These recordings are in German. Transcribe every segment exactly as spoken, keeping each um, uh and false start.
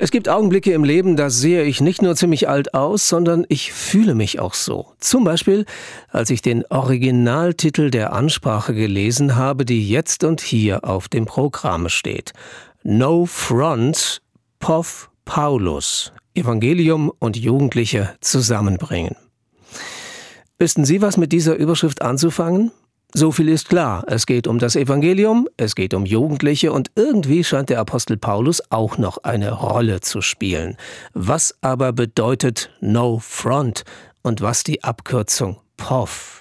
Es gibt Augenblicke im Leben, da sehe ich nicht nur ziemlich alt aus, sondern ich fühle mich auch so. Zum Beispiel, als ich den Originaltitel der Ansprache gelesen habe, die jetzt und hier auf dem Programm steht. No Front, P O F Paulus, Evangelium und Jugendliche zusammenbringen. Wüssten Sie, was mit dieser Überschrift anzufangen? So viel ist klar, es geht um das Evangelium, es geht um Jugendliche und irgendwie scheint der Apostel Paulus auch noch eine Rolle zu spielen. Was aber bedeutet No Front und was die Abkürzung P O F?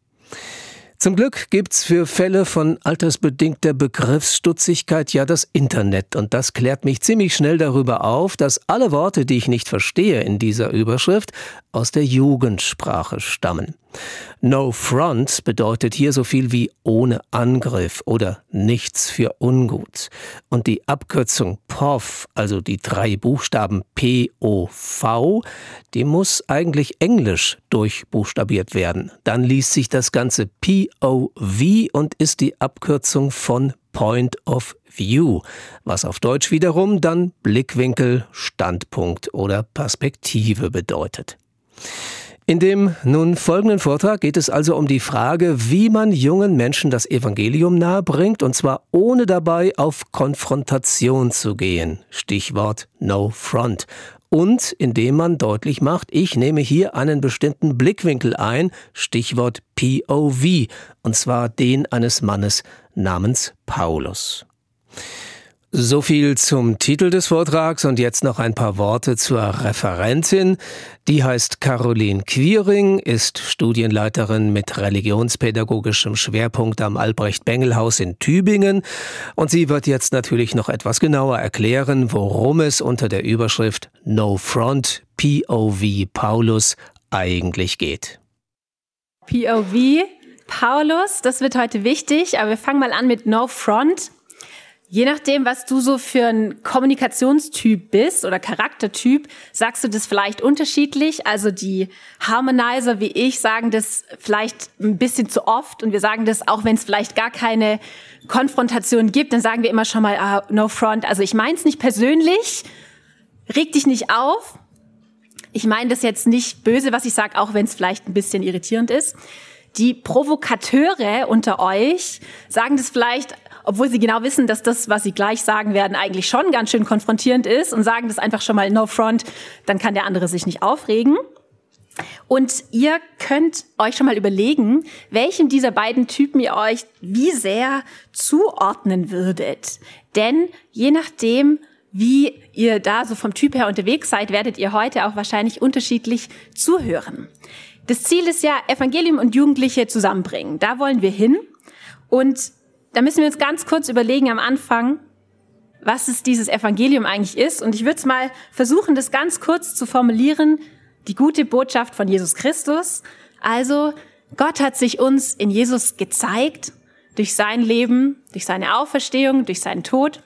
Zum Glück gibt's für Fälle von altersbedingter Begriffsstutzigkeit ja das Internet und das klärt mich ziemlich schnell darüber auf, dass alle Worte, die ich nicht verstehe in dieser Überschrift, aus der Jugendsprache stammen. No Front bedeutet hier so viel wie ohne Angriff oder nichts für ungut. Und die Abkürzung P O F, also die drei Buchstaben P O V, die muss eigentlich englisch durchbuchstabiert werden. Dann liest sich das Ganze P O V und ist die Abkürzung von Point of View, was auf Deutsch wiederum dann Blickwinkel, Standpunkt oder Perspektive bedeutet. In dem nun folgenden Vortrag geht es also um die Frage, wie man jungen Menschen das Evangelium nahebringt, und zwar ohne dabei auf Konfrontation zu gehen. Stichwort No Front. Und indem man deutlich macht, ich nehme hier einen bestimmten Blickwinkel ein, Stichwort P O V, und zwar den eines Mannes namens Paulus. So viel zum Titel des Vortrags und jetzt noch ein paar Worte zur Referentin. Die heißt Caroline Quiring, ist Studienleiterin mit religionspädagogischem Schwerpunkt am Albrecht-Bengel-Haus in Tübingen und sie wird jetzt natürlich noch etwas genauer erklären, worum es unter der Überschrift No Front, P O V Paulus eigentlich geht. P O V Paulus, das wird heute wichtig, aber wir fangen mal an mit No Front. Je nachdem, was du so für ein Kommunikationstyp bist oder Charaktertyp, sagst du das vielleicht unterschiedlich. Also die Harmonizer wie ich sagen das vielleicht ein bisschen zu oft und wir sagen das auch, wenn es vielleicht gar keine Konfrontation gibt, dann sagen wir immer schon mal ah, No Front. Also ich meine es nicht persönlich, reg dich nicht auf. Ich meine das jetzt nicht böse, was ich sage, auch wenn es vielleicht ein bisschen irritierend ist. Die Provokateure unter euch sagen das vielleicht, obwohl sie genau wissen, dass das, was sie gleich sagen werden, eigentlich schon ganz schön konfrontierend ist und sagen das einfach schon mal No Front, dann kann der andere sich nicht aufregen. Und ihr könnt euch schon mal überlegen, welchem dieser beiden Typen ihr euch wie sehr zuordnen würdet. Denn je nachdem, wie ihr da so vom Typ her unterwegs seid, werdet ihr heute auch wahrscheinlich unterschiedlich zuhören. Das Ziel ist ja, Evangelium und Jugendliche zusammenbringen. Da wollen wir hin. Und da müssen wir uns ganz kurz überlegen am Anfang, was es dieses Evangelium eigentlich ist. Und ich würde es mal versuchen, das ganz kurz zu formulieren. Die gute Botschaft von Jesus Christus. Also, Gott hat sich uns in Jesus gezeigt, durch sein Leben, durch seine Auferstehung, durch seinen Tod.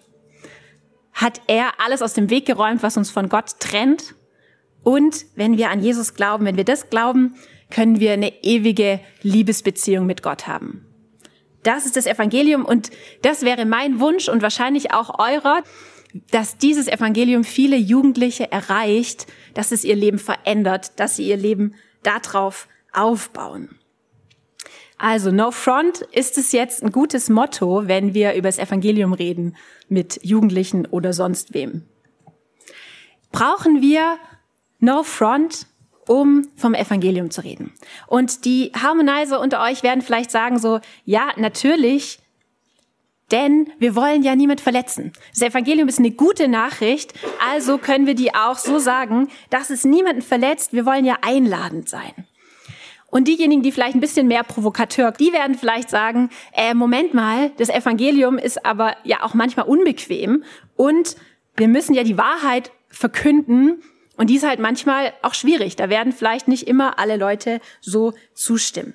Hat er alles aus dem Weg geräumt, was uns von Gott trennt. Und wenn wir an Jesus glauben, wenn wir das glauben, können wir eine ewige Liebesbeziehung mit Gott haben. Das ist das Evangelium und das wäre mein Wunsch und wahrscheinlich auch eurer, dass dieses Evangelium viele Jugendliche erreicht, dass es ihr Leben verändert, dass sie ihr Leben darauf aufbauen. Also No Front ist es jetzt ein gutes Motto, wenn wir über das Evangelium reden mit Jugendlichen oder sonst wem. Brauchen wir No Front, um vom Evangelium zu reden. Und die Harmonizer unter euch werden vielleicht sagen so, ja, natürlich, denn wir wollen ja niemand verletzen. Das Evangelium ist eine gute Nachricht, also können wir die auch so sagen, dass es niemanden verletzt, wir wollen ja einladend sein. Und diejenigen, die vielleicht ein bisschen mehr Provokateur, die werden vielleicht sagen, äh, Moment mal, das Evangelium ist aber ja auch manchmal unbequem und wir müssen ja die Wahrheit verkünden. Und die ist halt manchmal auch schwierig. Da werden vielleicht nicht immer alle Leute so zustimmen.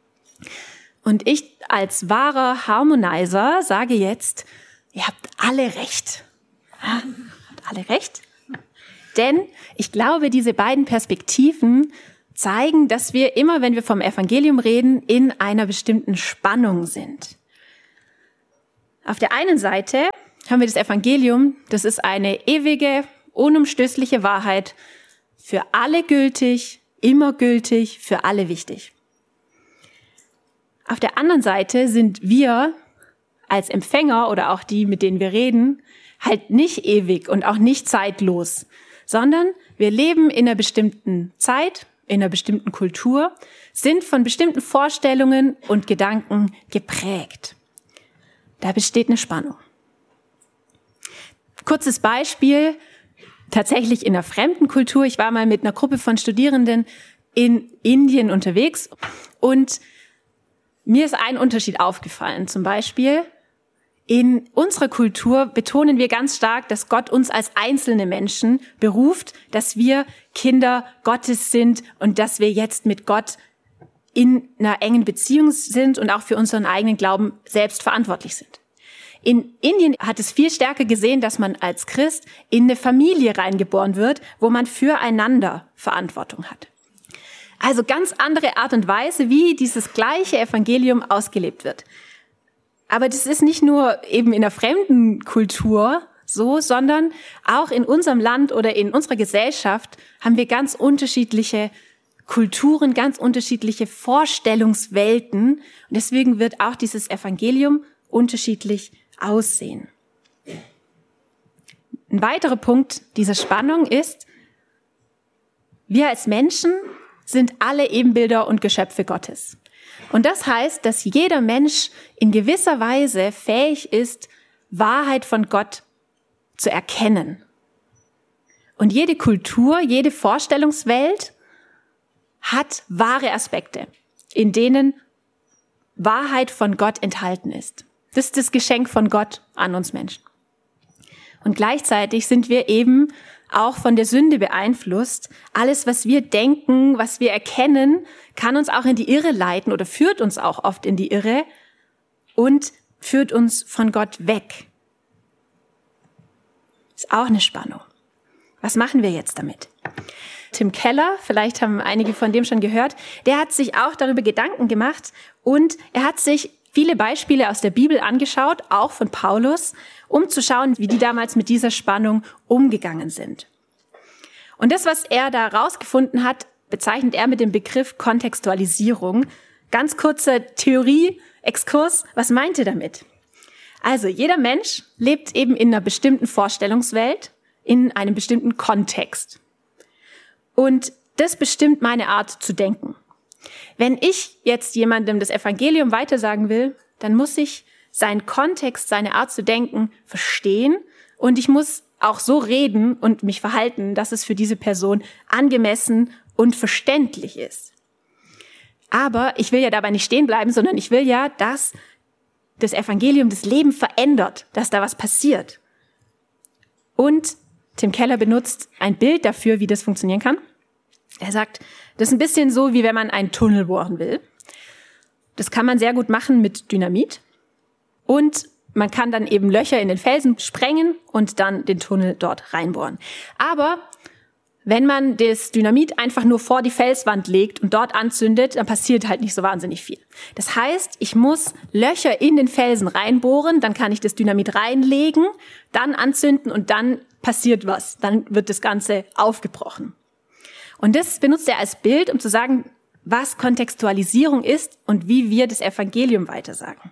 Und ich als wahrer Harmonizer sage jetzt, ihr habt alle recht. Ja, habt alle recht. Denn ich glaube, diese beiden Perspektiven zeigen, dass wir immer, wenn wir vom Evangelium reden, in einer bestimmten Spannung sind. Auf der einen Seite haben wir das Evangelium, das ist eine ewige, unumstößliche Wahrheit, für alle gültig, immer gültig, für alle wichtig. Auf der anderen Seite sind wir als Empfänger oder auch die, mit denen wir reden, halt nicht ewig und auch nicht zeitlos, sondern wir leben in einer bestimmten Zeit, in einer bestimmten Kultur, sind von bestimmten Vorstellungen und Gedanken geprägt. Da besteht eine Spannung. Kurzes Beispiel, tatsächlich in einer fremden Kultur. Ich war mal mit einer Gruppe von Studierenden in Indien unterwegs und mir ist ein Unterschied aufgefallen. Zum Beispiel, in unserer Kultur betonen wir ganz stark, dass Gott uns als einzelne Menschen beruft, dass wir Kinder Gottes sind und dass wir jetzt mit Gott in einer engen Beziehung sind und auch für unseren eigenen Glauben selbst verantwortlich sind. In Indien hat es viel stärker gesehen, dass man als Christ in eine Familie reingeboren wird, wo man füreinander Verantwortung hat. Also ganz andere Art und Weise, wie dieses gleiche Evangelium ausgelebt wird. Aber das ist nicht nur eben in der fremden Kultur so, sondern auch in unserem Land oder in unserer Gesellschaft haben wir ganz unterschiedliche Kulturen, ganz unterschiedliche Vorstellungswelten. Und deswegen wird auch dieses Evangelium unterschiedlich aussehen. Ein weiterer Punkt dieser Spannung ist, wir als Menschen sind alle Ebenbilder und Geschöpfe Gottes. Und das heißt, dass jeder Mensch in gewisser Weise fähig ist, Wahrheit von Gott zu erkennen. Und jede Kultur, jede Vorstellungswelt hat wahre Aspekte, in denen Wahrheit von Gott enthalten ist. Das ist das Geschenk von Gott an uns Menschen. Und gleichzeitig sind wir eben auch von der Sünde beeinflusst. Alles, was wir denken, was wir erkennen, kann uns auch in die Irre leiten oder führt uns auch oft in die Irre und führt uns von Gott weg. Ist auch eine Spannung. Was machen wir jetzt damit? Tim Keller, vielleicht haben einige von dem schon gehört, der hat sich auch darüber Gedanken gemacht und er hat sich viele Beispiele aus der Bibel angeschaut, auch von Paulus, um zu schauen, wie die damals mit dieser Spannung umgegangen sind. Und das, was er da rausgefunden hat, bezeichnet er mit dem Begriff Kontextualisierung. Ganz kurzer Theorie-Exkurs. Was meint er damit? Also, jeder Mensch lebt eben in einer bestimmten Vorstellungswelt, in einem bestimmten Kontext. Und das bestimmt meine Art zu denken. Wenn ich jetzt jemandem das Evangelium weitersagen will, dann muss ich seinen Kontext, seine Art zu denken verstehen und ich muss auch so reden und mich verhalten, dass es für diese Person angemessen und verständlich ist. Aber ich will ja dabei nicht stehen bleiben, sondern ich will ja, dass das Evangelium das Leben verändert, dass da was passiert. Und Tim Keller benutzt ein Bild dafür, wie das funktionieren kann. Er sagt, das ist ein bisschen so, wie wenn man einen Tunnel bohren will. Das kann man sehr gut machen mit Dynamit. Und man kann dann eben Löcher in den Felsen sprengen und dann den Tunnel dort reinbohren. Aber wenn man das Dynamit einfach nur vor die Felswand legt und dort anzündet, dann passiert halt nicht so wahnsinnig viel. Das heißt, ich muss Löcher in den Felsen reinbohren, dann kann ich das Dynamit reinlegen, dann anzünden und dann passiert was. Dann wird das Ganze aufgebrochen. Und das benutzt er als Bild, um zu sagen, was Kontextualisierung ist und wie wir das Evangelium weitersagen.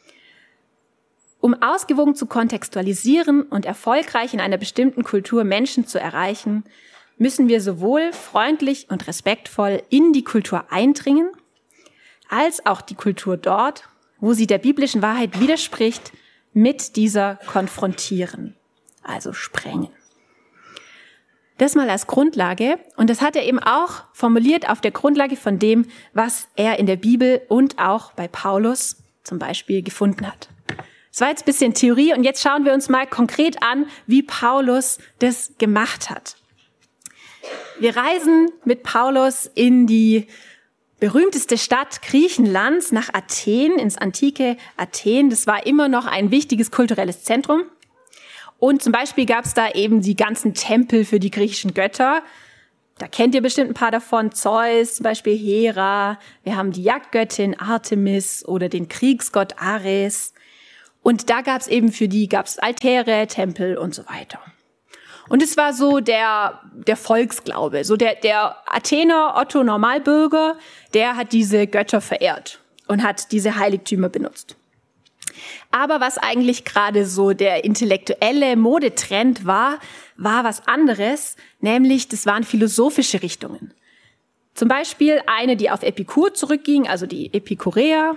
Um ausgewogen zu kontextualisieren und erfolgreich in einer bestimmten Kultur Menschen zu erreichen, müssen wir sowohl freundlich und respektvoll in die Kultur eindringen, als auch die Kultur dort, wo sie der biblischen Wahrheit widerspricht, mit dieser konfrontieren, also sprengen. Das mal als Grundlage. Und das hat er eben auch formuliert auf der Grundlage von dem, was er in der Bibel und auch bei Paulus zum Beispiel gefunden hat. Das war jetzt ein bisschen Theorie und jetzt schauen wir uns mal konkret an, wie Paulus das gemacht hat. Wir reisen mit Paulus in die berühmteste Stadt Griechenlands, nach Athen, ins antike Athen. Das war immer noch ein wichtiges kulturelles Zentrum. Und zum Beispiel gab es da eben die ganzen Tempel für die griechischen Götter. Da kennt ihr bestimmt ein paar davon. Zeus, zum Beispiel Hera. Wir haben die Jagdgöttin Artemis oder den Kriegsgott Ares. Und da gab es eben für die gab es Altäre, Tempel und so weiter. Und es war so der, der Volksglaube, so der, der Athener Otto Normalbürger, der hat diese Götter verehrt und hat diese Heiligtümer benutzt. Aber was eigentlich gerade so der intellektuelle Modetrend war, war was anderes, nämlich das waren philosophische Richtungen. Zum Beispiel eine, die auf Epikur zurückging, also die Epikureer,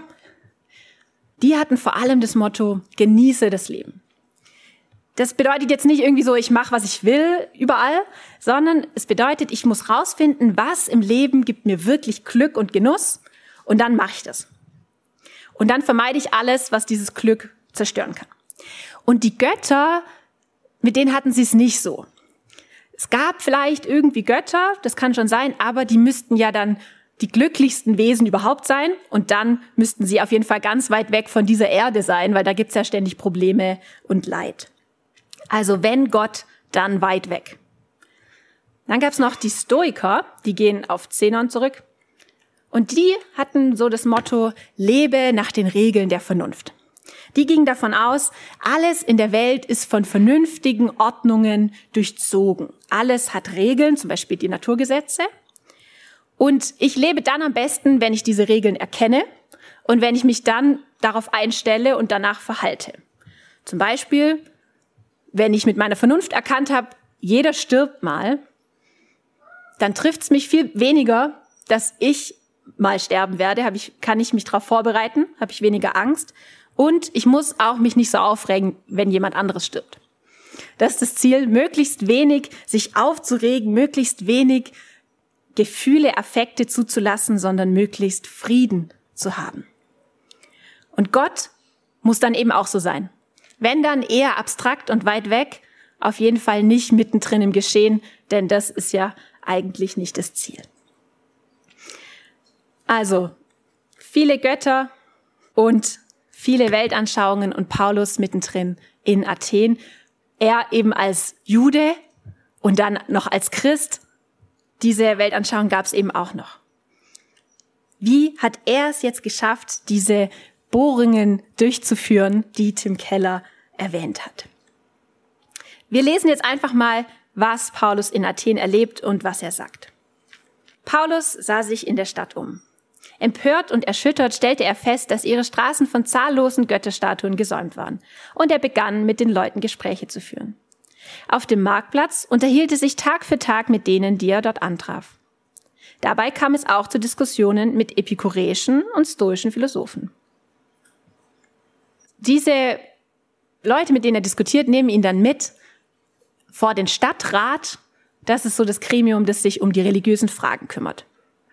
die hatten vor allem das Motto, genieße das Leben. Das bedeutet jetzt nicht irgendwie so, ich mache, was ich will, überall, sondern es bedeutet, ich muss rausfinden, was im Leben gibt mir wirklich Glück und Genuss und dann mache ich das. Und dann vermeide ich alles, was dieses Glück zerstören kann. Und die Götter, mit denen hatten sie es nicht so. Es gab vielleicht irgendwie Götter, das kann schon sein, aber die müssten ja dann die glücklichsten Wesen überhaupt sein und dann müssten sie auf jeden Fall ganz weit weg von dieser Erde sein, weil da gibt's ja ständig Probleme und Leid. Also wenn Gott, dann weit weg. Dann gab's noch die Stoiker, die gehen auf Zenon zurück. Und die hatten so das Motto, lebe nach den Regeln der Vernunft. Die gingen davon aus, alles in der Welt ist von vernünftigen Ordnungen durchzogen. Alles hat Regeln, zum Beispiel die Naturgesetze. Und ich lebe dann am besten, wenn ich diese Regeln erkenne und wenn ich mich dann darauf einstelle und danach verhalte. Zum Beispiel, wenn ich mit meiner Vernunft erkannt habe, jeder stirbt mal, dann trifft es mich viel weniger, dass ich mal sterben werde, hab ich, kann ich mich darauf vorbereiten, habe ich weniger Angst und ich muss auch mich nicht so aufregen, wenn jemand anderes stirbt. Das ist das Ziel, möglichst wenig sich aufzuregen, möglichst wenig Gefühle, Affekte zuzulassen, sondern möglichst Frieden zu haben. Und Gott muss dann eben auch so sein. Wenn dann eher abstrakt und weit weg, auf jeden Fall nicht mittendrin im Geschehen, denn das ist ja eigentlich nicht das Ziel. Also, viele Götter und viele Weltanschauungen und Paulus mittendrin in Athen. Er eben als Jude und dann noch als Christ. Diese Weltanschauung gab es eben auch noch. Wie hat er es jetzt geschafft, diese Bohrungen durchzuführen, die Tim Keller erwähnt hat? Wir lesen jetzt einfach mal, was Paulus in Athen erlebt und was er sagt. Paulus sah sich in der Stadt um. Empört und erschüttert stellte er fest, dass ihre Straßen von zahllosen Götterstatuen gesäumt waren. Und er begann, mit den Leuten Gespräche zu führen. Auf dem Marktplatz unterhielt er sich Tag für Tag mit denen, die er dort antraf. Dabei kam es auch zu Diskussionen mit epikureischen und stoischen Philosophen. Diese Leute, mit denen er diskutiert, nehmen ihn dann mit vor den Stadtrat. Das ist so das Gremium, das sich um die religiösen Fragen kümmert.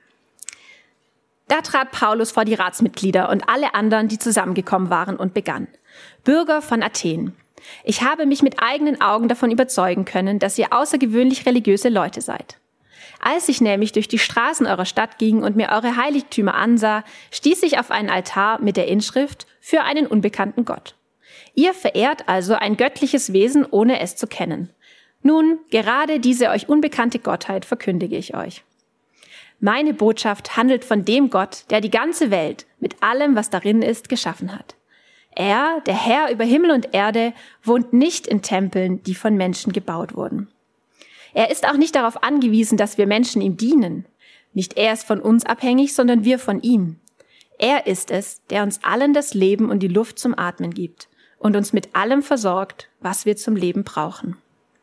Da trat Paulus vor die Ratsmitglieder und alle anderen, die zusammengekommen waren, und begann: Bürger von Athen, ich habe mich mit eigenen Augen davon überzeugen können, dass ihr außergewöhnlich religiöse Leute seid. Als ich nämlich durch die Straßen eurer Stadt ging und mir eure Heiligtümer ansah, stieß ich auf einen Altar mit der Inschrift für einen unbekannten Gott. Ihr verehrt also ein göttliches Wesen, ohne es zu kennen. Nun, gerade diese euch unbekannte Gottheit verkündige ich euch. Meine Botschaft handelt von dem Gott, der die ganze Welt mit allem, was darin ist, geschaffen hat. Er, der Herr über Himmel und Erde, wohnt nicht in Tempeln, die von Menschen gebaut wurden. Er ist auch nicht darauf angewiesen, dass wir Menschen ihm dienen. Nicht er ist von uns abhängig, sondern wir von ihm. Er ist es, der uns allen das Leben und die Luft zum Atmen gibt und uns mit allem versorgt, was wir zum Leben brauchen.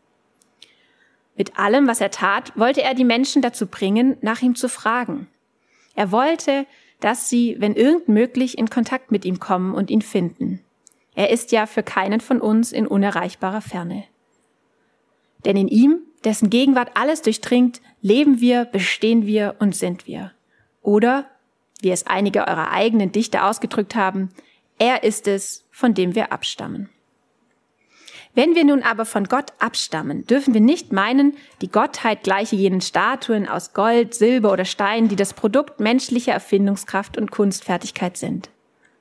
Mit allem, was er tat, wollte er die Menschen dazu bringen, nach ihm zu fragen. Er wollte, dass sie, wenn irgend möglich, in Kontakt mit ihm kommen und ihn finden. Er ist ja für keinen von uns in unerreichbarer Ferne. Denn in ihm, dessen Gegenwart alles durchdringt, leben wir, bestehen wir und sind wir. Oder, wie es einige eurer eigenen Dichter ausgedrückt haben, er ist es, von dem wir abstammen. Wenn wir nun aber von Gott abstammen, dürfen wir nicht meinen, die Gottheit gleiche jenen Statuen aus Gold, Silber oder Stein, die das Produkt menschlicher Erfindungskraft und Kunstfertigkeit sind.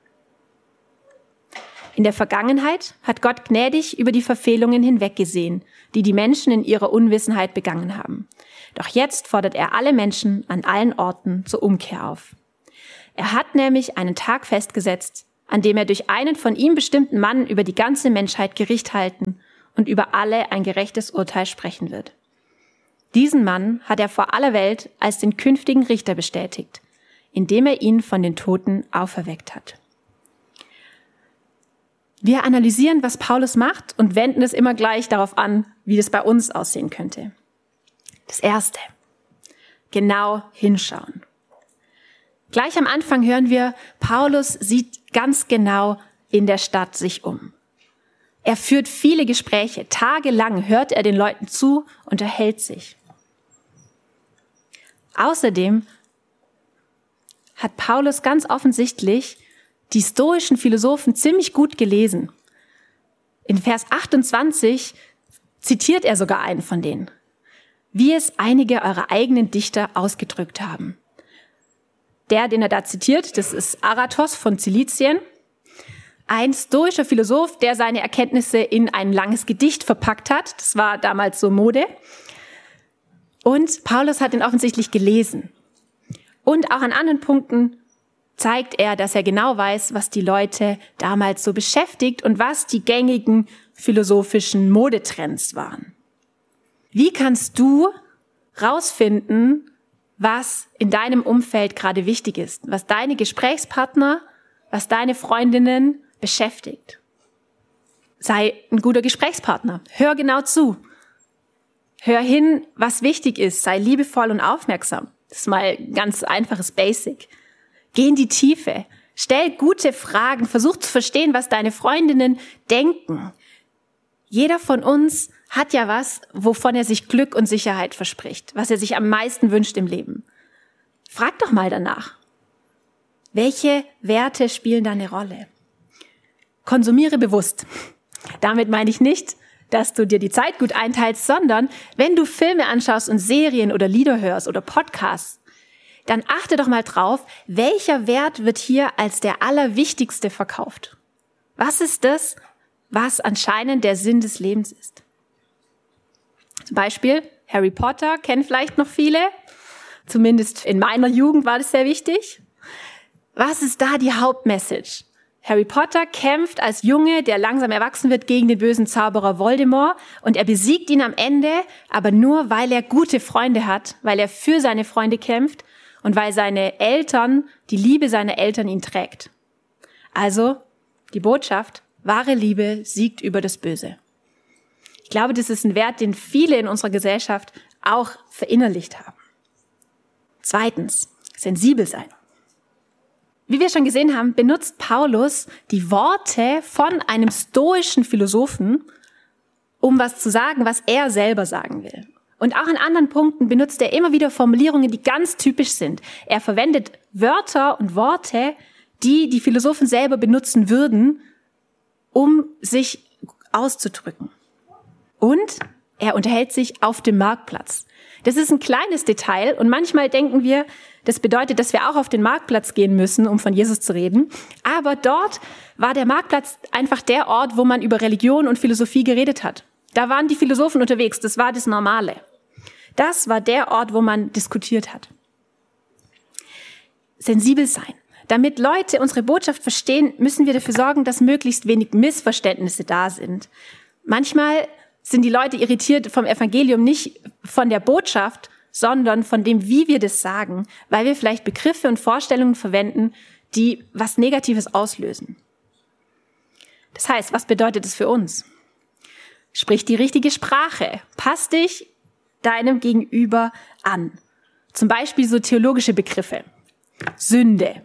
In der Vergangenheit hat Gott gnädig über die Verfehlungen hinweggesehen, die die Menschen in ihrer Unwissenheit begangen haben. Doch jetzt fordert er alle Menschen an allen Orten zur Umkehr auf. Er hat nämlich einen Tag festgesetzt, an dem er durch einen von ihm bestimmten Mann über die ganze Menschheit Gericht halten und über alle ein gerechtes Urteil sprechen wird. Diesen Mann hat er vor aller Welt als den künftigen Richter bestätigt, indem er ihn von den Toten auferweckt hat. Wir analysieren, was Paulus macht und wenden es immer gleich darauf an, wie das bei uns aussehen könnte. Das Erste: Genau hinschauen. Gleich am Anfang hören wir, Paulus sieht ganz genau in der Stadt sich um. Er führt viele Gespräche. Tagelang hört er den Leuten zu und erhält sich. Außerdem hat Paulus ganz offensichtlich die stoischen Philosophen ziemlich gut gelesen. In Vers achtundzwanzig zitiert er sogar einen von denen, wie es einige eurer eigenen Dichter ausgedrückt haben. Der, den er da zitiert, das ist Aratos von Zilizien, ein stoischer Philosoph, der seine Erkenntnisse in ein langes Gedicht verpackt hat. Das war damals so Mode. Und Paulus hat ihn offensichtlich gelesen. Und auch an anderen Punkten zeigt er, dass er genau weiß, was die Leute damals so beschäftigt und was die gängigen philosophischen Modetrends waren. Wie kannst du rausfinden, was in deinem Umfeld gerade wichtig ist, was deine Gesprächspartner, was deine Freundinnen beschäftigt? Sei ein guter Gesprächspartner. Hör genau zu. Hör hin, was wichtig ist. Sei liebevoll und aufmerksam. Das ist mal ein ganz einfaches Basic. Geh in die Tiefe. Stell gute Fragen. Versuch zu verstehen, was deine Freundinnen denken. Jeder von uns hat ja was, wovon er sich Glück und Sicherheit verspricht, was er sich am meisten wünscht im Leben. Frag doch mal danach. Welche Werte spielen da eine Rolle? Konsumiere bewusst. Damit meine ich nicht, dass du dir die Zeit gut einteilst, sondern wenn du Filme anschaust und Serien oder Lieder hörst oder Podcasts, dann achte doch mal drauf, welcher Wert wird hier als der allerwichtigste verkauft. Was ist das, was anscheinend der Sinn des Lebens ist? Zum Beispiel Harry Potter, kennen vielleicht noch viele. Zumindest in meiner Jugend war das sehr wichtig. Was ist da die Hauptmessage? Harry Potter kämpft als Junge, der langsam erwachsen wird, gegen den bösen Zauberer Voldemort und er besiegt ihn am Ende, aber nur, weil er gute Freunde hat, weil er für seine Freunde kämpft und weil seine Eltern, die Liebe seiner Eltern ihn trägt. Also die Botschaft, wahre Liebe siegt über das Böse. Ich glaube, das ist ein Wert, den viele in unserer Gesellschaft auch verinnerlicht haben. Zweitens, sensibel sein. Wie wir schon gesehen haben, benutzt Paulus die Worte von einem stoischen Philosophen, um was zu sagen, was er selber sagen will. Und auch an anderen Punkten benutzt er immer wieder Formulierungen, die ganz typisch sind. Er verwendet Wörter und Worte, die die Philosophen selber benutzen würden, um sich auszudrücken. Und er unterhält sich auf dem Marktplatz. Das ist ein kleines Detail und manchmal denken wir, das bedeutet, dass wir auch auf den Marktplatz gehen müssen, um von Jesus zu reden. Aber dort war der Marktplatz einfach der Ort, wo man über Religion und Philosophie geredet hat. Da waren die Philosophen unterwegs, das war das Normale. Das war der Ort, wo man diskutiert hat. Sensibel sein. Damit Leute unsere Botschaft verstehen, müssen wir dafür sorgen, dass möglichst wenig Missverständnisse da sind. Manchmal sind die Leute irritiert vom Evangelium nicht von der Botschaft, sondern von dem, wie wir das sagen, weil wir vielleicht Begriffe und Vorstellungen verwenden, die was Negatives auslösen. Das heißt, was bedeutet das für uns? Sprich die richtige Sprache. Pass dich deinem Gegenüber an. Zum Beispiel so theologische Begriffe. Sünde.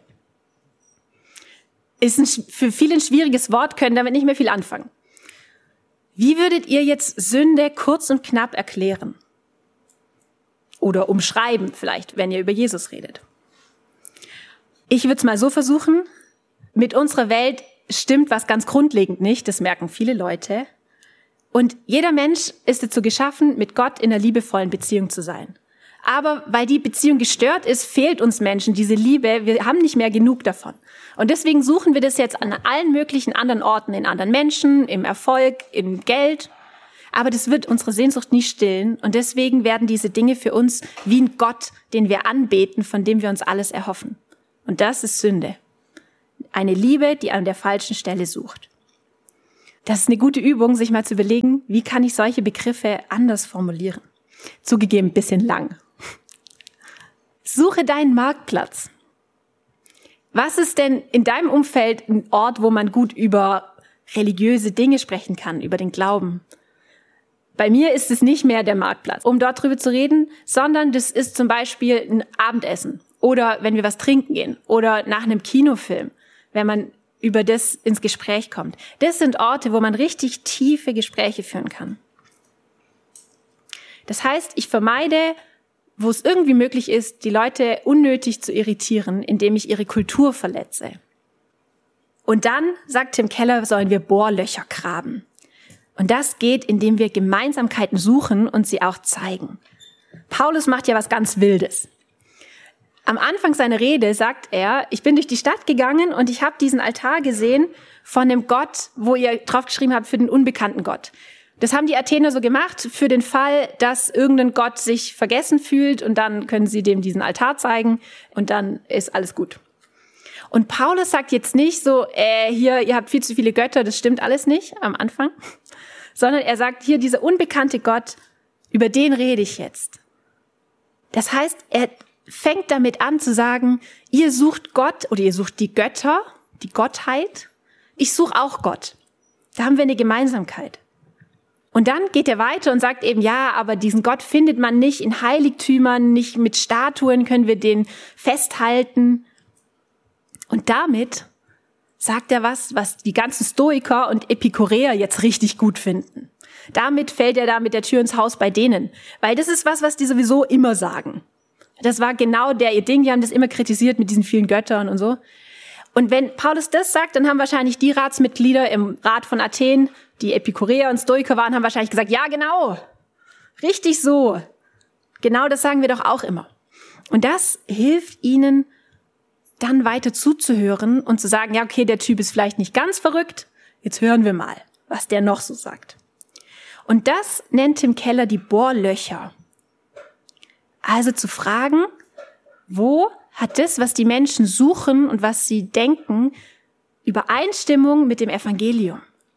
Ist ein, für viele ein schwieriges Wort, können damit nicht mehr viel anfangen. Wie würdet ihr jetzt Sünde kurz und knapp erklären? Oder umschreiben vielleicht, wenn ihr über Jesus redet. Ich würde es mal so versuchen. Mit unserer Welt stimmt was ganz grundlegend nicht, das merken viele Leute. Und jeder Mensch ist dazu geschaffen, mit Gott in einer liebevollen Beziehung zu sein. Aber weil die Beziehung gestört ist, fehlt uns Menschen diese Liebe. Wir haben nicht mehr genug davon. Und deswegen suchen wir das jetzt an allen möglichen anderen Orten, in anderen Menschen, im Erfolg, im Geld. Aber das wird unsere Sehnsucht nie stillen. Und deswegen werden diese Dinge für uns wie ein Gott, den wir anbeten, von dem wir uns alles erhoffen. Und das ist Sünde. Eine Liebe, die an der falschen Stelle sucht. Das ist eine gute Übung, sich mal zu überlegen, wie kann ich solche Begriffe anders formulieren. Zugegeben, ein bisschen lang. Suche deinen Marktplatz. Was ist denn in deinem Umfeld ein Ort, wo man gut über religiöse Dinge sprechen kann, über den Glauben? Bei mir ist es nicht mehr der Marktplatz, um dort drüber zu reden, sondern das ist zum Beispiel ein Abendessen oder wenn wir was trinken gehen oder nach einem Kinofilm, wenn man über das ins Gespräch kommt. Das sind Orte, wo man richtig tiefe Gespräche führen kann. Das heißt, ich vermeide, wo es irgendwie möglich ist, die Leute unnötig zu irritieren, indem ich ihre Kultur verletze. Und dann, sagt Tim Keller, sollen wir Bohrlöcher graben. Und das geht, indem wir Gemeinsamkeiten suchen und sie auch zeigen. Paulus macht ja was ganz Wildes. Am Anfang seiner Rede sagt er, ich bin durch die Stadt gegangen und ich habe diesen Altar gesehen von dem Gott, wo ihr draufgeschrieben habt, für den unbekannten Gott. Das haben die Athener so gemacht für den Fall, dass irgendein Gott sich vergessen fühlt und dann können sie dem diesen Altar zeigen und dann ist alles gut. Und Paulus sagt jetzt nicht so, äh, hier, ihr habt viel zu viele Götter, das stimmt alles nicht am Anfang, sondern er sagt hier, dieser unbekannte Gott, über den rede ich jetzt. Das heißt, er fängt damit an zu sagen, ihr sucht Gott oder ihr sucht die Götter, die Gottheit. Ich suche auch Gott. Da haben wir eine Gemeinsamkeit. Und dann geht er weiter und sagt eben, ja, aber diesen Gott findet man nicht in Heiligtümern, nicht mit Statuen können wir den festhalten. Und damit sagt er was, was die ganzen Stoiker und Epikureer jetzt richtig gut finden. Damit fällt er da mit der Tür ins Haus bei denen. Weil das ist was, was die sowieso immer sagen. Das war genau der ihr Ding, die haben das immer kritisiert mit diesen vielen Göttern und so. Und wenn Paulus das sagt, dann haben wahrscheinlich die Ratsmitglieder im Rat von Athen, die Epikureer und Stoiker waren, haben wahrscheinlich gesagt, ja genau, richtig so. Genau das sagen wir doch auch immer. Und das hilft ihnen, dann weiter zuzuhören und zu sagen, ja okay, der Typ ist vielleicht nicht ganz verrückt, jetzt hören wir mal, was der noch so sagt. Und das nennt Tim Keller die Bohrlöcher. Also zu fragen, wo hat das, was die Menschen suchen und was sie denken, Übereinstimmung mit dem Evangelium?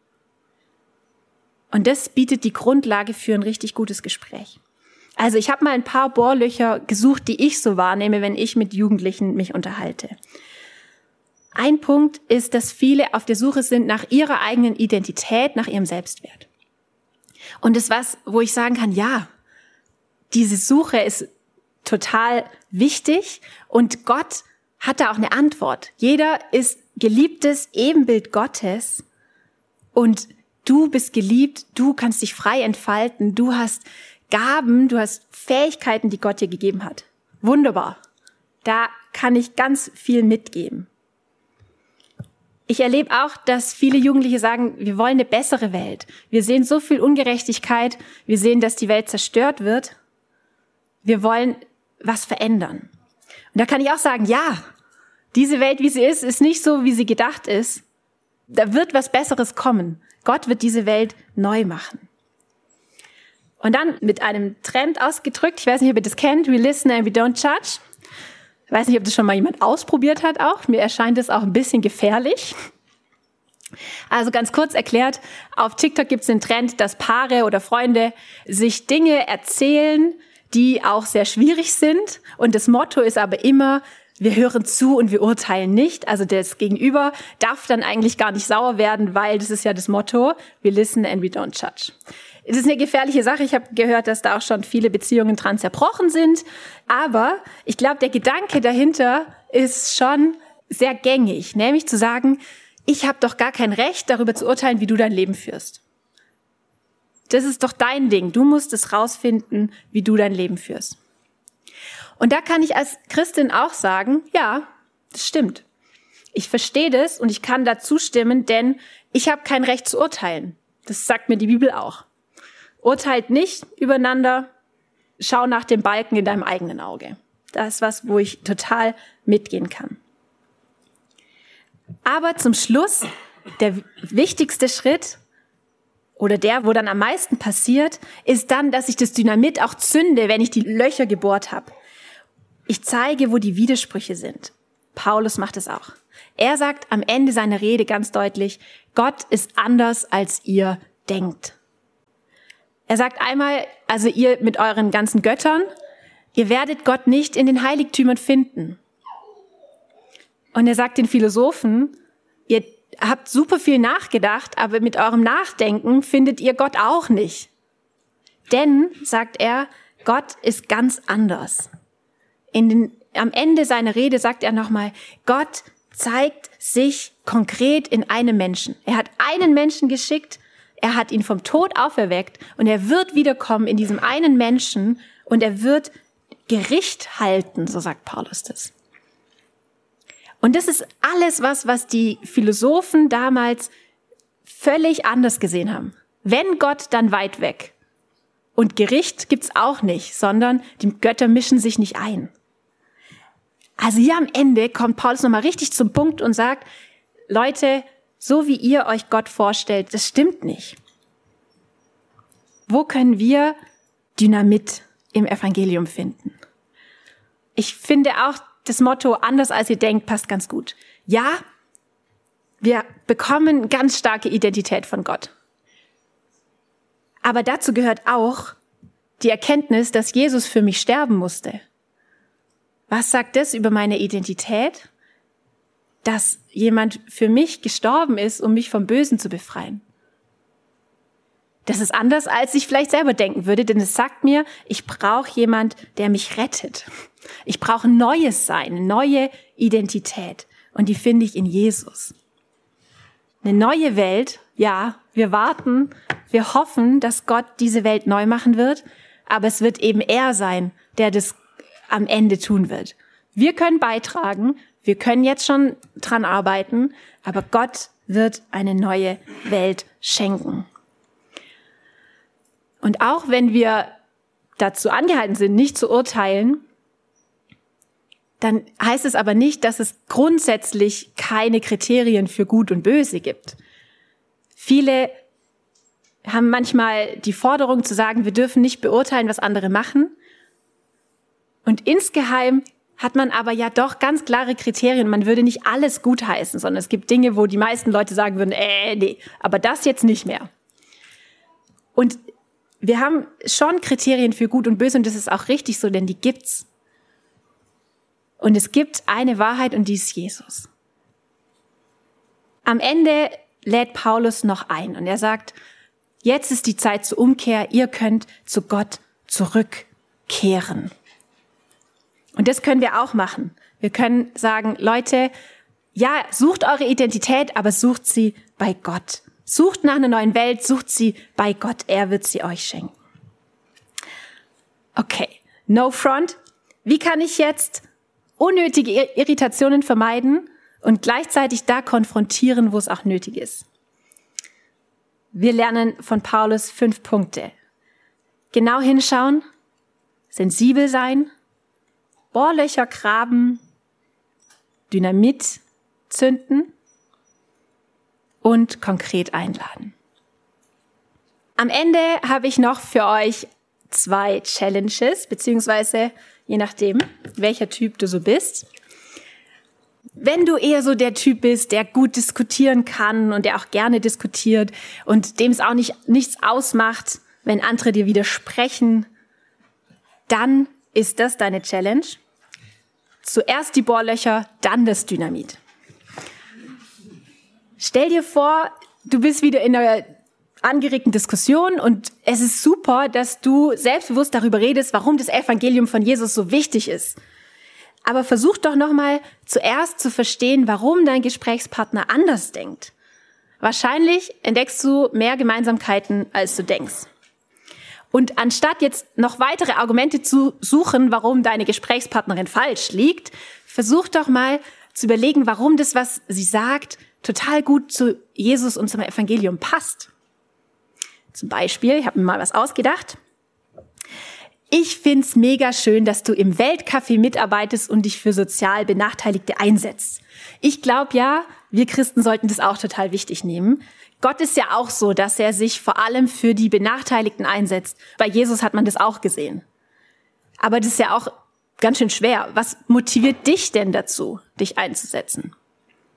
Und das bietet die Grundlage für ein richtig gutes Gespräch. Also ich habe mal ein paar Bohrlöcher gesucht, die ich so wahrnehme, wenn ich mit Jugendlichen mich unterhalte. Ein Punkt ist, dass viele auf der Suche sind nach ihrer eigenen Identität, nach ihrem Selbstwert. Und das ist was, wo ich sagen kann, ja, diese Suche ist total wichtig und Gott hat da auch eine Antwort. Jeder ist geliebtes Ebenbild Gottes und du bist geliebt, du kannst dich frei entfalten, du hast Gaben, du hast Fähigkeiten, die Gott dir gegeben hat. Wunderbar. Da kann ich ganz viel mitgeben. Ich erlebe auch, dass viele Jugendliche sagen, wir wollen eine bessere Welt. Wir sehen so viel Ungerechtigkeit, wir sehen, dass die Welt zerstört wird. Wir wollen was verändern. Und da kann ich auch sagen, ja, diese Welt, wie sie ist, ist nicht so, wie sie gedacht ist. Da wird was Besseres kommen. Gott wird diese Welt neu machen. Und dann mit einem Trend ausgedrückt, ich weiß nicht, ob ihr das kennt, we listen and we don't judge. Ich weiß nicht, ob das schon mal jemand ausprobiert hat auch. Mir erscheint das auch ein bisschen gefährlich. Also ganz kurz erklärt, auf TikTok gibt es den Trend, dass Paare oder Freunde sich Dinge erzählen, die auch sehr schwierig sind. Und das Motto ist aber immer, wir hören zu und wir urteilen nicht. Also das Gegenüber darf dann eigentlich gar nicht sauer werden, weil das ist ja das Motto, we listen and we don't judge. Es ist eine gefährliche Sache. Ich habe gehört, dass da auch schon viele Beziehungen dran zerbrochen sind. Aber ich glaube, der Gedanke dahinter ist schon sehr gängig. Nämlich zu sagen, ich habe doch gar kein Recht, darüber zu urteilen, wie du dein Leben führst. Das ist doch dein Ding. Du musst es rausfinden, wie du dein Leben führst. Und da kann ich als Christin auch sagen, ja, das stimmt. Ich verstehe das und ich kann da zustimmen, denn ich habe kein Recht zu urteilen. Das sagt mir die Bibel auch. Urteilt nicht übereinander, schau nach dem Balken in deinem eigenen Auge. Das ist was, wo ich total mitgehen kann. Aber zum Schluss, der wichtigste Schritt oder der, wo dann am meisten passiert, ist dann, dass ich das Dynamit auch zünde, wenn ich die Löcher gebohrt habe. Ich zeige, wo die Widersprüche sind. Paulus macht es auch. Er sagt am Ende seiner Rede ganz deutlich, Gott ist anders, als ihr denkt. Er sagt einmal, also ihr mit euren ganzen Göttern, ihr werdet Gott nicht in den Heiligtümern finden. Und er sagt den Philosophen, ihr habt super viel nachgedacht, aber mit eurem Nachdenken findet ihr Gott auch nicht. Denn, sagt er, Gott ist ganz anders. In den, am Ende seiner Rede sagt er nochmal, Gott zeigt sich konkret in einem Menschen. Er hat einen Menschen geschickt, er hat ihn vom Tod auferweckt und er wird wiederkommen in diesem einen Menschen und er wird Gericht halten, so sagt Paulus das. Und das ist alles was, was die Philosophen damals völlig anders gesehen haben. Wenn Gott, dann weit weg. Und Gericht gibt's auch nicht, sondern die Götter mischen sich nicht ein. Also hier am Ende kommt Paulus nochmal richtig zum Punkt und sagt, Leute, so wie ihr euch Gott vorstellt, das stimmt nicht. Wo können wir Dynamit im Evangelium finden? Ich finde auch das Motto, anders als ihr denkt, passt ganz gut. Ja, wir bekommen ganz starke Identität von Gott. Aber dazu gehört auch die Erkenntnis, dass Jesus für mich sterben musste. Was sagt das über meine Identität? Dass jemand für mich gestorben ist, um mich vom Bösen zu befreien. Das ist anders, als ich vielleicht selber denken würde, denn es sagt mir, ich brauche jemand, der mich rettet. Ich brauche ein neues Sein, eine neue Identität. Und die finde ich in Jesus. Eine neue Welt, ja, wir warten, wir hoffen, dass Gott diese Welt neu machen wird, aber es wird eben er sein, der das am Ende tun wird. Wir können beitragen, wir können jetzt schon dran arbeiten, aber Gott wird eine neue Welt schenken. Und auch wenn wir dazu angehalten sind, nicht zu urteilen, dann heißt es aber nicht, dass es grundsätzlich keine Kriterien für Gut und Böse gibt. Viele haben manchmal die Forderung zu sagen, wir dürfen nicht beurteilen, was andere machen. Und insgeheim hat man aber ja doch ganz klare Kriterien. Man würde nicht alles gutheißen, sondern es gibt Dinge, wo die meisten Leute sagen würden, äh, nee, aber das jetzt nicht mehr. Und wir haben schon Kriterien für Gut und Böse und das ist auch richtig so, denn die gibt's. Und es gibt eine Wahrheit und die ist Jesus. Am Ende lädt Paulus noch ein und er sagt, jetzt ist die Zeit zur Umkehr, ihr könnt zu Gott zurückkehren. Und das können wir auch machen. Wir können sagen, Leute, ja, sucht eure Identität, aber sucht sie bei Gott. Sucht nach einer neuen Welt, sucht sie bei Gott. Er wird sie euch schenken. Okay, no front. Wie kann ich jetzt unnötige Irritationen vermeiden und gleichzeitig da konfrontieren, wo es auch nötig ist? Wir lernen von Paulus fünf Punkte. Genau hinschauen, sensibel sein, Bohrlöcher graben, Dynamit zünden und konkret einladen. Am Ende habe ich noch für euch zwei Challenges, beziehungsweise je nachdem, welcher Typ du so bist. Wenn du eher so der Typ bist, der gut diskutieren kann und der auch gerne diskutiert und dem es auch nicht, nichts ausmacht, wenn andere dir widersprechen, dann ist das deine Challenge. Zuerst die Bohrlöcher, dann das Dynamit. Stell dir vor, du bist wieder in einer angeregten Diskussion und es ist super, dass du selbstbewusst darüber redest, warum das Evangelium von Jesus so wichtig ist. Aber versuch doch nochmal zuerst zu verstehen, warum dein Gesprächspartner anders denkt. Wahrscheinlich entdeckst du mehr Gemeinsamkeiten, als du denkst. Und anstatt jetzt noch weitere Argumente zu suchen, warum deine Gesprächspartnerin falsch liegt, versuch doch mal zu überlegen, warum das, was sie sagt, total gut zu Jesus und zum Evangelium passt. Zum Beispiel, ich habe mir mal was ausgedacht. Ich find's mega schön, dass du im Weltcafé mitarbeitest und dich für sozial Benachteiligte einsetzt. Ich glaube ja, wir Christen sollten das auch total wichtig nehmen. Gott ist ja auch so, dass er sich vor allem für die Benachteiligten einsetzt. Bei Jesus hat man das auch gesehen. Aber das ist ja auch ganz schön schwer. Was motiviert dich denn dazu, dich einzusetzen?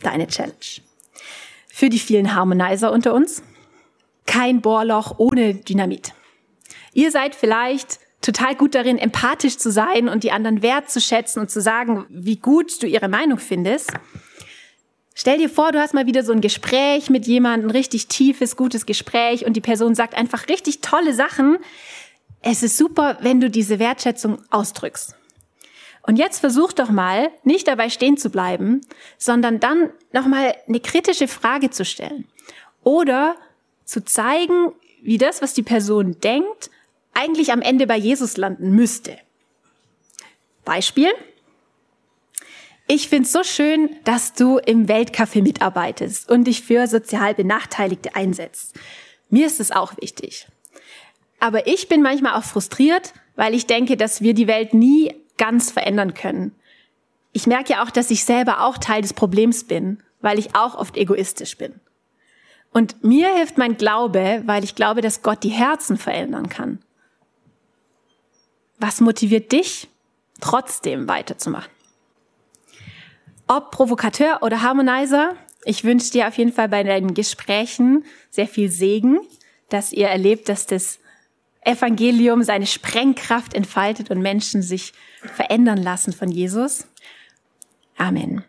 deine Challenge. Für die vielen Harmonizer unter uns: kein Bohrloch ohne Dynamit. Ihr seid vielleicht total gut darin, empathisch zu sein und die anderen wertzuschätzen und zu sagen, wie gut du ihre Meinung findest. Stell dir vor, du hast mal wieder so ein Gespräch mit jemandem, ein richtig tiefes, gutes Gespräch, und die Person sagt einfach richtig tolle Sachen. Es ist super, wenn du diese Wertschätzung ausdrückst. Und jetzt versuch doch mal, nicht dabei stehen zu bleiben, sondern dann nochmal eine kritische Frage zu stellen. Oder zu zeigen, wie das, was die Person denkt, eigentlich am Ende bei Jesus landen müsste. Beispiel: Ich finde es so schön, dass du im Weltcafé mitarbeitest und dich für sozial Benachteiligte einsetzt. Mir ist es auch wichtig. Aber ich bin manchmal auch frustriert, weil ich denke, dass wir die Welt nie ganz verändern können. Ich merke ja auch, dass ich selber auch Teil des Problems bin, weil ich auch oft egoistisch bin. Und mir hilft mein Glaube, weil ich glaube, dass Gott die Herzen verändern kann. Was motiviert dich, trotzdem weiterzumachen? Ob Provokateur oder Harmonizer, ich wünsche dir auf jeden Fall bei deinen Gesprächen sehr viel Segen, dass ihr erlebt, dass das Evangelium seine Sprengkraft entfaltet und Menschen sich verändern lassen von Jesus. Amen.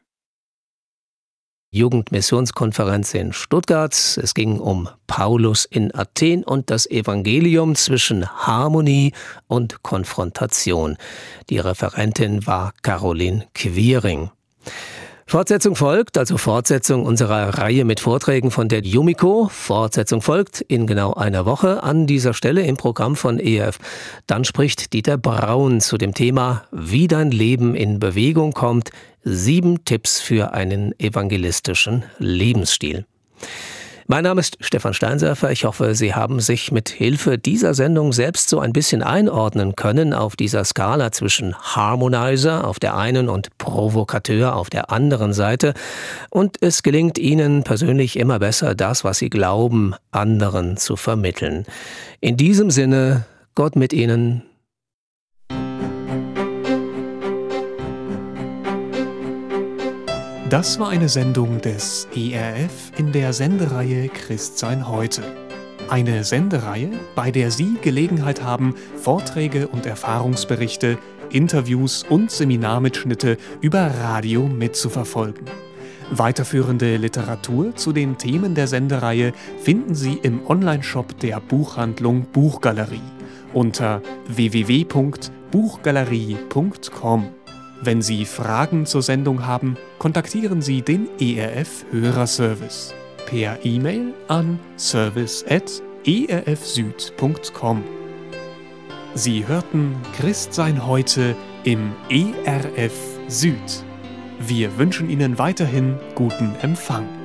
Jugendmissionskonferenz in Stuttgart. Es ging um Paulus in Athen und das Evangelium zwischen Harmonie und Konfrontation. Die Referentin war Caroline Quiring. Fortsetzung folgt, also Fortsetzung unserer Reihe mit Vorträgen von der Yumiko. Fortsetzung folgt in genau einer Woche an dieser Stelle im Programm von E F. Dann spricht Dieter Braun zu dem Thema Wie dein Leben in Bewegung kommt. Sieben Tipps für einen evangelistischen Lebensstil. Mein Name ist Stefan Steinserfer. Ich hoffe, Sie haben sich mit Hilfe dieser Sendung selbst so ein bisschen einordnen können auf dieser Skala zwischen Harmonizer auf der einen und Provokateur auf der anderen Seite. Und es gelingt Ihnen persönlich immer besser, das, was Sie glauben, anderen zu vermitteln. In diesem Sinne, Gott mit Ihnen. Das war eine Sendung des E R F in der Sendereihe Christsein heute. Eine Sendereihe, bei der Sie Gelegenheit haben, Vorträge und Erfahrungsberichte, Interviews und Seminarmitschnitte über Radio mitzuverfolgen. Weiterführende Literatur zu den Themen der Sendereihe finden Sie im Onlineshop der Buchhandlung Buchgalerie unter w w w punkt buchgalerie punkt com. Wenn Sie Fragen zur Sendung haben, kontaktieren Sie den E R F Hörerservice per E-Mail an service at e r f süd punkt com. Sie hörten Christsein heute im E R F Süd. Wir wünschen Ihnen weiterhin guten Empfang.